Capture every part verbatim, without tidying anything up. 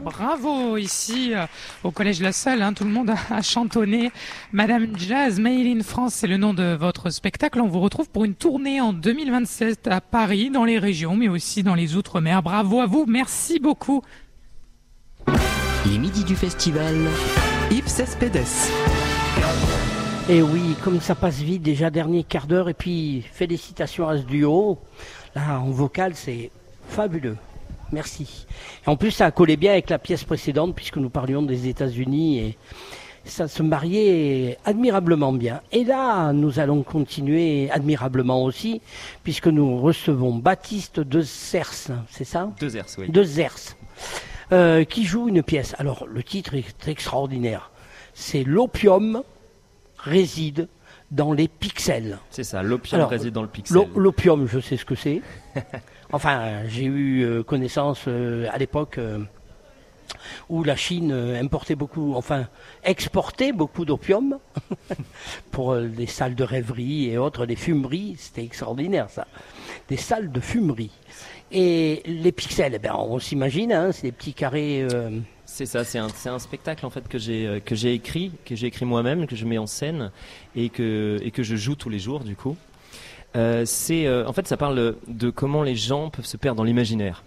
Bravo, ici euh, au Collège La Salle, hein, tout le monde a, a chantonné. Madame Jazz, Made in France, c'est le nom de votre spectacle. On vous retrouve pour une tournée en deux mille vingt-sept à Paris, dans les régions, mais aussi dans les Outre-mer. Bravo à vous, merci beaucoup. Les midis du festival, Ips Espedes. Et oui, comme ça passe vite, déjà dernier quart d'heure, et puis félicitations à ce duo. Là, en vocal, c'est fabuleux. Merci. Et en plus, ça a collé bien avec la pièce précédente, puisque nous parlions des États-Unis, et ça se mariait admirablement bien. Et là, nous allons continuer admirablement aussi, puisque nous recevons Baptiste Dezers, c'est ça ? Dezers, oui. Dezers, euh, qui joue une pièce. Alors, le titre est extraordinaire. C'est L'opium réside dans les pixels. C'est ça, l'opium Alors, réside dans le pixel. L'opium, je sais ce que c'est. Enfin, j'ai eu euh, connaissance euh, à l'époque euh, où la Chine euh, importait beaucoup, enfin, exportait beaucoup d'opium pour euh, des salles de rêverie et autres, des fumeries. C'était extraordinaire, ça. Des salles de fumerie. Et les pixels, eh ben, on s'imagine, hein, c'est des petits carrés... Euh, C'est ça, c'est un, c'est un spectacle en fait que j'ai euh, que j'ai écrit, que j'ai écrit moi-même, que je mets en scène et que et que je joue tous les jours du coup. Euh, c'est euh, en fait ça parle de comment les gens peuvent se perdre dans l'imaginaire.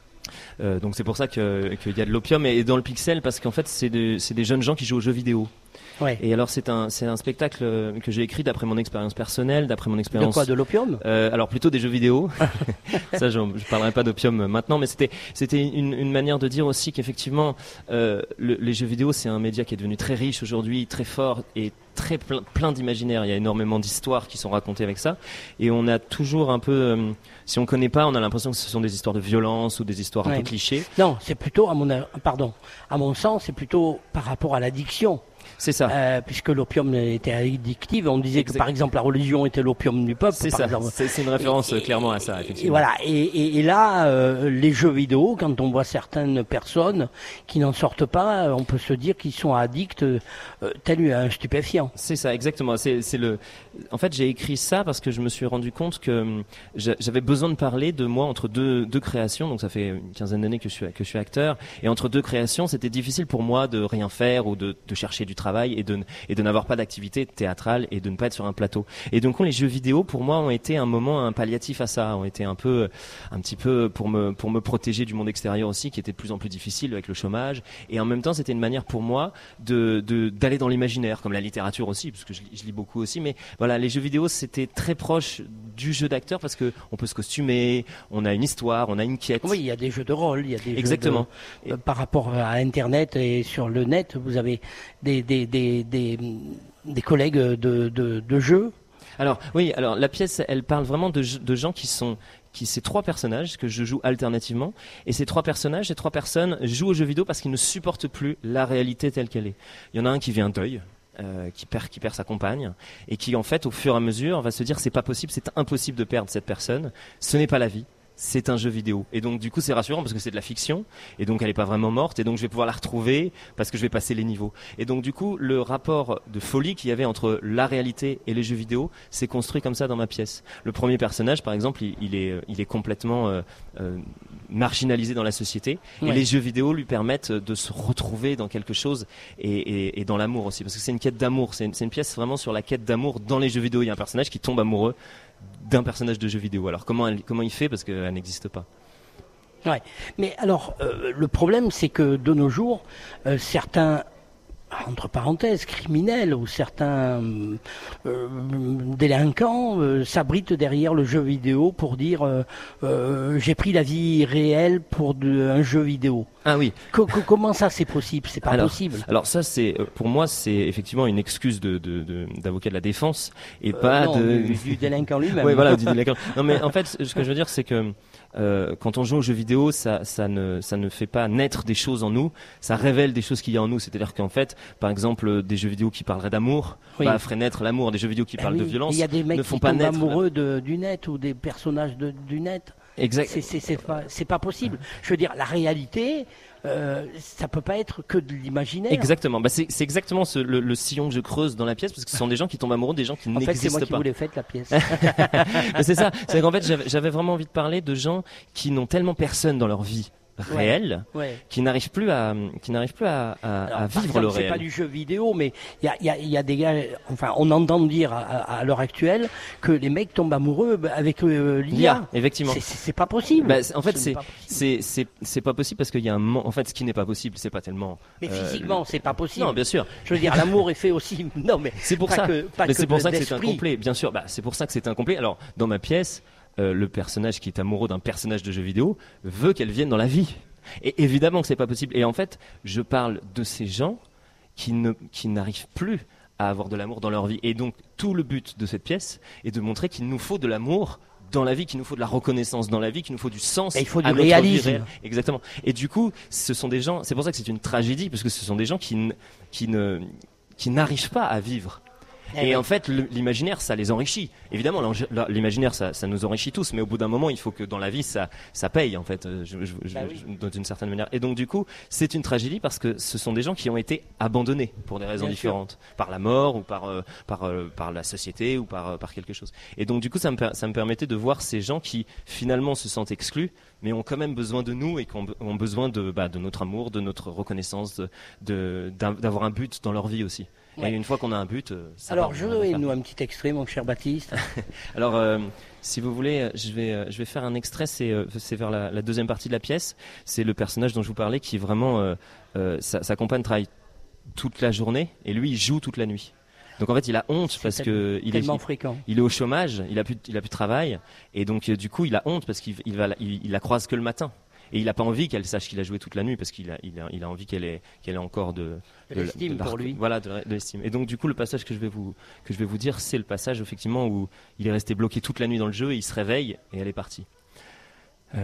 Euh, donc c'est pour ça que qu'il y a de l'opium et, et dans le pixel parce qu'en fait c'est de, c'est des jeunes gens qui jouent aux jeux vidéo. Ouais. Et alors c'est un c'est un spectacle que j'ai écrit d'après mon expérience personnelle, d'après mon expérience. De quoi, de l'opium ? euh, Alors plutôt des jeux vidéo. Ça, je, je parlerai pas d'opium maintenant, mais c'était c'était une, une manière de dire aussi qu'effectivement euh, le, les jeux vidéo c'est un média qui est devenu très riche aujourd'hui, très fort et très plein, plein d'imaginaire. Il y a énormément d'histoires qui sont racontées avec ça, et on a toujours un peu, euh, si on connaît pas, on a l'impression que ce sont des histoires de violence ou des histoires Ouais. un peu clichés. Non, c'est plutôt, à mon, pardon, à mon sens, c'est plutôt par rapport à l'addiction. C'est ça. Euh, puisque l'opium était addictif, on disait Exact. que par exemple la religion était l'opium du peuple. C'est par ça. exemple. C'est, c'est une référence Et- euh, clairement à ça, Et effectivement. voilà. Et, et, et là, euh, les jeux vidéo, quand on voit certaines personnes qui n'en sortent pas, euh, on peut se dire qu'ils sont addicts, euh, tel un stupéfiant. C'est ça, exactement. C'est, c'est le. En fait, j'ai écrit ça parce que je me suis rendu compte que hum, j'a- j'avais besoin de parler de moi entre deux, deux créations. Donc ça fait une quinzaine d'années que je suis que je suis acteur, et entre deux créations, c'était difficile pour moi de rien faire ou de, de chercher du travail et de et de n'avoir pas d'activité théâtrale et de ne pas être sur un plateau. Et donc les jeux vidéo pour moi ont été un moment, un palliatif à ça, ont été un peu, un petit peu pour me pour me protéger du monde extérieur aussi, qui était de plus en plus difficile avec le chômage. Et en même temps, c'était une manière pour moi de de d'aller dans l'imaginaire, comme la littérature aussi, parce que je, lis- je lis beaucoup aussi. Mais voilà, les jeux vidéo, c'était très proche du jeu d'acteur parce que on peut se costumer, on a une histoire, on a une quête. Oui, il y a des jeux de rôle, il y a des Exactement. jeux de, euh, par rapport à Internet et sur le net, vous avez des des des des, des collègues de de, de jeux. Alors oui, alors la pièce, elle parle vraiment de, de gens qui sont, qui ces trois personnages que je joue alternativement, et ces trois personnages, ces trois personnes jouent aux jeux vidéo parce qu'ils ne supportent plus la réalité telle qu'elle est. Il y en a un qui vit un deuil. Euh, qui perd qui perd sa compagne et qui en fait au fur et à mesure va se dire c'est pas possible, c'est impossible de perdre cette personne, ce n'est pas la vie, c'est un jeu vidéo. Et donc du coup c'est rassurant parce que c'est de la fiction et donc elle est pas vraiment morte et donc je vais pouvoir la retrouver parce que je vais passer les niveaux. Et donc du coup le rapport de folie qu'il y avait entre la réalité et les jeux vidéo s'est construit comme ça dans ma pièce. Le premier personnage par exemple il, il est il est complètement euh, euh, marginalisé dans la société Ouais. et les jeux vidéo lui permettent de se retrouver dans quelque chose et, et, et dans l'amour aussi parce que c'est une quête d'amour, c'est une, c'est une pièce vraiment sur la quête d'amour dans les jeux vidéo. Il y a un personnage qui tombe amoureux d'un personnage de jeu vidéo. Alors comment elle, comment il fait parce qu'elle n'existe pas. Ouais. Mais alors, euh, le problème, c'est que de nos jours, euh, certains, entre parenthèses, criminels ou certains euh, euh, délinquants euh, s'abritent derrière le jeu vidéo pour dire euh, euh, j'ai pris la vie réelle pour de, un jeu vidéo. Ah oui. Co- co- comment ça c'est possible ? C'est pas alors, possible. Alors ça c'est euh, pour moi c'est effectivement une excuse de, de, de d'avocat de la défense et Euh, pas non, de du, du délinquant lui-même. Oui voilà du délinquant. Non mais en fait ce que je veux dire c'est que euh, quand on joue aux jeux vidéo ça ça ne ça ne fait pas naître des choses en nous, ça révèle des choses qu'il y a en nous. C'est-à-dire qu'en fait par exemple des jeux vidéo qui parleraient d'amour Oui. bah, feraient naître l'amour. Des jeux vidéo qui Eh parlent oui. de violence Il y a des mecs ne font qui pas tombent naître amoureux de, du net ou des personnages de, du net. exact. C'est, c'est, c'est pas, c'est pas possible. Je veux dire, la réalité, euh, ça peut pas être que de l'imaginaire. Exactement. Bah c'est, c'est exactement ce, le, le sillon que je creuse dans la pièce parce que ce sont des gens qui tombent amoureux, des gens qui En fait, c'est n'existent moi qui pas. vous l'ai faite, la pièce. Mais c'est ça. C'est qu'en fait, j'avais, j'avais vraiment envie de parler de gens qui n'ont tellement personne dans leur vie réel, ouais, ouais. qui n'arrivent plus à, qui n'arrivent plus à, à, Alors, à par vivre exemple, le c'est réel. pas du jeu vidéo, mais il y a, y, a, y a des gars, enfin, on entend dire à, à, à l'heure actuelle que les mecs tombent amoureux avec euh, l'I A. L'I A, effectivement. C'est, c'est, c'est pas possible. Bah, en fait, Ce c'est, n'est pas possible. c'est, c'est, c'est pas possible parce qu'il y a un moment. En fait, ce qui n'est pas possible, c'est pas tellement. Mais euh, physiquement, c'est pas possible. Non, bien sûr. Je veux dire, l'amour est fait aussi. Non, mais C'est pour pas ça. que, pas mais que c'est pour de- ça que c'est d'esprit. incomplet. Bien sûr. Bah, c'est pour ça que c'est incomplet. Alors, dans ma pièce, euh, le personnage qui est amoureux d'un personnage de jeu vidéo veut qu'elle vienne dans la vie. Et évidemment que c'est pas possible. Et en fait, je parle de ces gens qui ne, qui n'arrivent plus à avoir de l'amour dans leur vie. Et donc, tout le but de cette pièce est de montrer qu'il nous faut de l'amour dans la vie, qu'il nous faut de la reconnaissance dans la vie, qu'il nous faut du sens. Et il faut du à notre vie réalisme. réelle. Exactement. Et du coup, ce sont des gens. C'est pour ça que c'est une tragédie, parce que ce sont des gens qui, n- qui ne, qui n'arrivent pas à vivre. Eh Et oui. en fait, le- l'imaginaire, ça les enrichit. Évidemment, l'engi- la- l'imaginaire, ça, ça nous enrichit tous, mais au bout d'un moment, il faut que dans la vie, ça, ça paye, en fait, euh, je, je, je, Bah oui. je- d'une certaine manière. Et donc, du coup, c'est une tragédie parce que ce sont des gens qui ont été abandonnés pour des raisons Bien sûr. différentes, par la mort ou par, euh, par, euh, par la société ou par, euh, par quelque chose. Et donc, du coup, ça me, per- ça me permettait de voir ces gens qui, finalement, se sentent exclus, mais ont quand même besoin de nous et qui ont, be- ont besoin de, bah, de notre amour, de notre reconnaissance, de, de, d'un- d'avoir un but dans leur vie aussi. Ouais. Et une fois qu'on a un but, euh, ça Alors, va, je on va faire. nous un petit extrait, mon cher Baptiste. Alors, euh, si vous voulez, euh, je vais, euh, je vais faire un extrait. C'est, euh, c'est vers la, la deuxième partie de la pièce. C'est le personnage dont je vous parlais qui vraiment, euh, euh, sa, sa compagne travaille toute la journée et lui, il joue toute la nuit. Donc en fait, il a honte C'est parce tel- que il est, Tellement fréquent. il est au chômage, il a plus, de- il a plus de travail et donc euh, du coup, il a honte parce qu'il il va, la- il, il la croise que le matin. Et il n'a pas envie qu'elle sache qu'il a joué toute la nuit parce qu'il a, il a, il a envie qu'elle ait, qu'elle ait encore de, De la- l'estime de la- pour lui. Voilà, de, la- de l'estime. Et donc du coup, le passage que je vais vous, que je vais vous dire, c'est le passage effectivement où il est resté bloqué toute la nuit dans le jeu et il se réveille et elle est partie. Euh,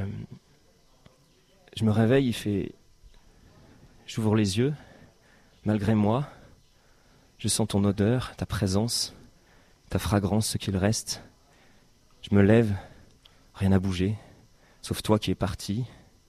je me réveille, il fait, j'ouvre les yeux, malgré moi, je sens ton odeur, ta présence, ta fragrance, ce qu'il reste. Je me lève, rien n'a bougé, sauf toi qui es parti.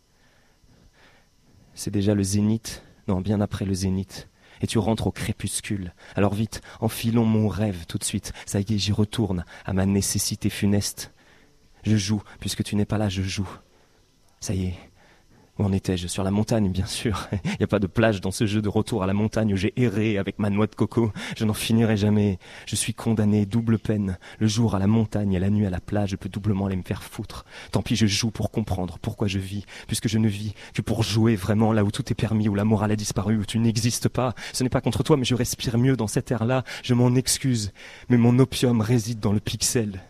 C'est déjà le zénith, non, bien après le zénith. Et tu rentres au crépuscule. Alors vite, enfilons mon rêve tout de suite. Ça y est, j'y retourne à ma nécessité funeste. Je joue, puisque tu n'es pas là, je joue. Ça y est. Où en étais-je? Sur la montagne, bien sûr. Il n'y a pas de plage dans ce jeu de retour à la montagne où j'ai erré avec ma noix de coco. Je n'en finirai jamais. Je suis condamné, double peine. Le jour à la montagne et la nuit à la plage, je peux doublement aller me faire foutre. Tant pis, je joue pour comprendre pourquoi je vis, puisque je ne vis que pour jouer vraiment là où tout est permis, où la morale a disparu, où tu n'existes pas. Ce n'est pas contre toi, mais je respire mieux dans cet air-là. Je m'en excuse, mais mon opium réside dans le pixel.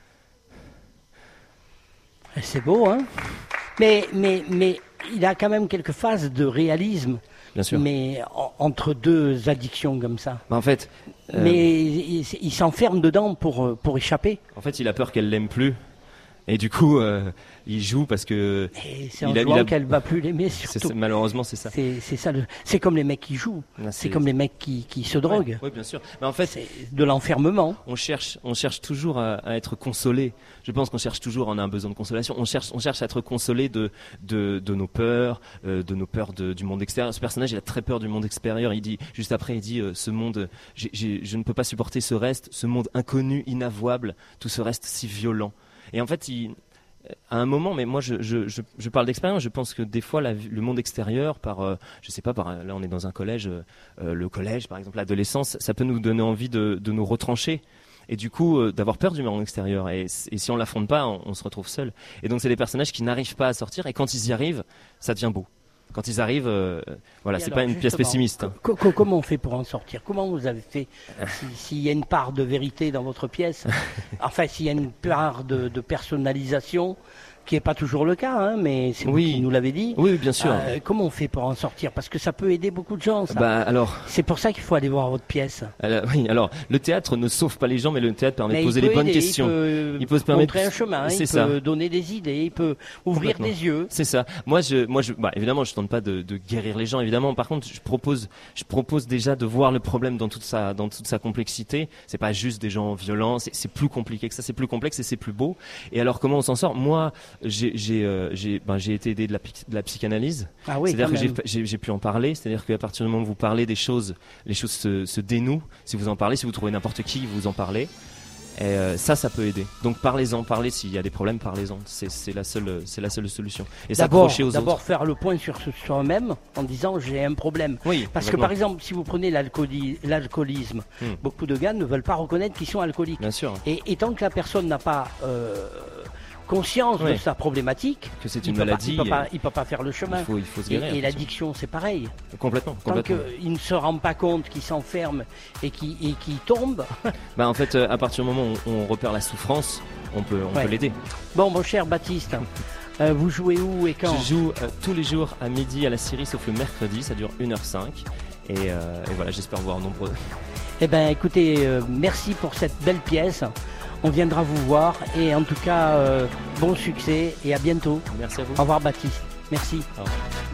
C'est beau, hein? Mais, mais, mais il a quand même quelques phases de réalisme, Bien sûr. mais en- entre deux addictions comme ça. Bah, en fait, euh, Mais il, il s'enferme dedans pour, euh, pour échapper. en fait, il a peur qu'elle l'aime plus. Et du coup, euh, il joue parce que Et c'est en Il a- jouant il a- qu'elle va plus l'aimer, c'est, surtout. c'est- malheureusement, c'est ça. C'est c'est ça. le- C'est comme les mecs qui jouent. Là, C'est comme les mecs qui, qui se droguent. Oui, bien sûr. Mais en fait, C'est de l'enfermement. on cherche, on cherche toujours à, à être consolé. Je pense qu'on cherche toujours, on a un besoin de consolation. On cherche, on cherche à être consolé de, de, de nos peurs, euh, de nos peurs de- du monde extérieur. Ce personnage, il a très peur du monde extérieur. Il dit, juste après, il dit, euh, ce monde, j'ai, j'ai, je ne peux pas supporter ce reste, ce monde inconnu, inavouable, tout ce reste si violent. Et en fait, il, à un moment, mais moi je, je, je, je parle d'expérience, je pense que des fois la vie- le monde extérieur, par, euh, je sais pas, par, là on est dans un collège, euh, euh, le collège par exemple, l'adolescence, ça peut nous donner envie de, de nous retrancher. Et du coup, euh, d'avoir peur du monde extérieur. Et, et si on l'affronte pas, on, on se retrouve seul. Et donc c'est des personnages qui n'arrivent pas à sortir. Et quand ils y arrivent, ça devient beau. Quand ils arrivent, euh, voilà, Et c'est alors, pas une pièce justement, pessimiste. hein. co- co- comment on fait pour en sortir? Comment vous avez fait? si- S'il y a une part de vérité dans votre pièce, enfin s'il y a une part de, de personnalisation, qui n'est pas toujours le cas, hein, mais c'est Oui. vous qui nous l'avez dit. Oui, bien sûr. Euh, comment on fait pour en sortir? Parce que ça peut aider beaucoup de gens, ça. Bah alors, C'est pour ça qu'il faut aller voir votre pièce. alors, oui, alors le théâtre ne sauve pas les gens, mais le théâtre permet Mais de poser il peut les bonnes aider, questions. Il peut, Il peut se permettre- montrer un chemin, c'est il ça. peut donner des idées, il peut ouvrir Complètement. des yeux. C'est ça. Moi, je, moi, je, bah, évidemment, je tente pas de, de guérir les gens, évidemment. Par contre, je propose, je propose déjà de voir le problème dans toute sa, dans toute sa complexité. C'est pas juste des gens violents. C'est, c'est plus compliqué que ça. C'est plus complexe et c'est plus beau. Et alors, comment on s'en sort? Moi, j'ai, j'ai, euh, j'ai, ben, j'ai été aidé de la, psy- de la psychanalyse. Ah oui, C'est-à-dire quand que j'ai, même. j'ai, j'ai pu en parler. C'est-à-dire qu'à partir du moment où vous parlez des choses, les choses se, se dénouent. Si vous en parlez, si vous trouvez n'importe qui, vous en parlez. Et euh, ça, ça peut aider. Donc parlez-en, parlez s'il y a des problèmes, parlez-en. C'est, c'est la seule, c'est la seule solution. Et d'abord, s'accrocher aux d'abord autres. faire le point sur soi-même en disant j'ai un problème. Oui, Parce que complètement. par exemple, si vous prenez l'alcooli- l'alcoolisme, Hmm. beaucoup de gars ne veulent pas reconnaître qu'ils sont alcooliques. Bien sûr Et, et tant que la personne n'a pas euh, conscience Oui. de sa problématique, que c'est il une peut pas- maladie. il peut pas, et il peut pas faire le chemin. il faut, il faut se Et, guérir. et bien sûr. l'addiction, c'est pareil. Complètement, Tant complètement. qu'il ne se rend pas compte qu'il s'enferme et qu'il et qu'il tombe. Bah en fait, euh, à partir du moment où on repère la souffrance, on peut, on Ouais. peut l'aider. Bon, mon cher Baptiste, euh, vous jouez où et quand? Je joue euh, tous les jours à midi à la Syrie, sauf le mercredi, ça dure une heure cinq. Et, euh, et voilà, j'espère vous voir nombreux. Eh bien, écoutez, euh, merci pour cette belle pièce. On viendra vous voir et en tout cas, euh, bon succès et à bientôt. Merci à vous. Au revoir Baptiste. Merci. Au revoir.